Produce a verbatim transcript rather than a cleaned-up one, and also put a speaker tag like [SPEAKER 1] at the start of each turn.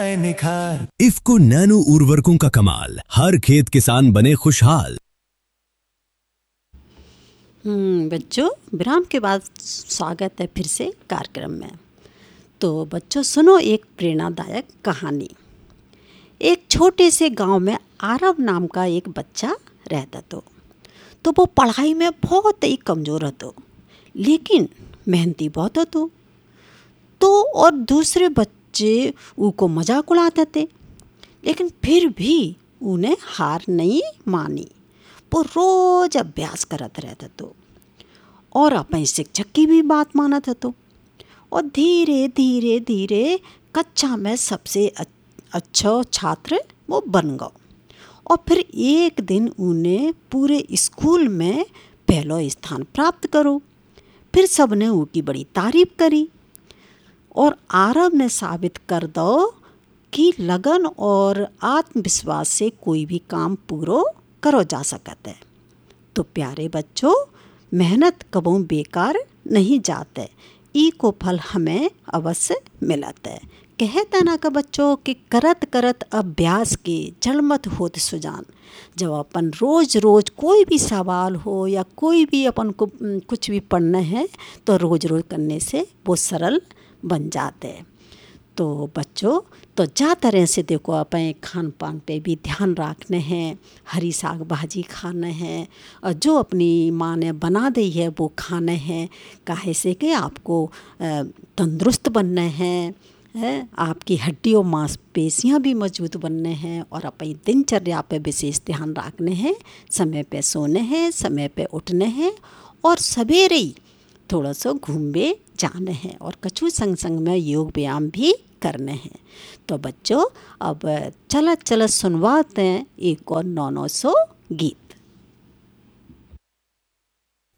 [SPEAKER 1] आए निखार।
[SPEAKER 2] इफ्को नैनो उर्वरकों का कमाल, हर खेत किसान बने खुशहाल।
[SPEAKER 3] हम्म बच्चों, विराम के बाद स्वागत है फिर से कार्यक्रम में। तो बच्चों सुनो एक प्रेरणादायक कहानी। एक छोटे से गांव में आरव नाम का एक बच्चा रहता तो तो वो पढ़ाई में बहुत ही कमज़ोर હતો, लेकिन मेहनती बहुत હતો। तो और दूसरे बच्चे उसको मजाक उड़ाते थे, लेकिन फिर भी उन्हें हार नहीं मानी। वो रोज अभ्यास करत रहता तो और अपने शिक्षक की भी बात मानत હતો और धीरे धीरे धीरे कक्षा में सबसे अच्छा छात्र वो बन गया। और फिर एक दिन उन्हें पूरे स्कूल में पहला स्थान प्राप्त करो। फिर सबने उनकी बड़ी तारीफ करी और आरव ने साबित कर दो कि लगन और आत्मविश्वास से कोई भी काम पूरा करो जा सकता है। तो प्यारे बच्चों, मेहनत कबो बेकार नहीं जाते, ई को फल हमें अवश्य मिलता है। कहता ना का बच्चों कि करत करत अभ्यास के जड़ मत होत सुजान। जब अपन रोज रोज कोई भी सवाल हो या कोई भी अपन को कुछ भी पढ़ना है तो रोज रोज करने से वो सरल बन जाते हैं। तो बच्चों, तो जा तरह से देखो अपने खान पान पे भी ध्यान रखने हैं, हरी साग भाजी खाना है और जो अपनी माँ ने बना दी है वो खाना है। काहे से कि आपको तंदुरुस्त बनना है, है आपकी हड्डी और मांसपेशियाँ भी मजबूत बनने हैं और अपनी दिनचर्या पे विशेष ध्यान रखने हैं। समय पे सोने हैं, समय पे उठने हैं और सवेरे ही थोड़ा सा घूमने जाने हैं और कछु संग संग में योग व्यायाम भी करने हैं। तो बच्चों, अब चलत चलत सुनवाते हैं एक और नौ नौ सौ गीत।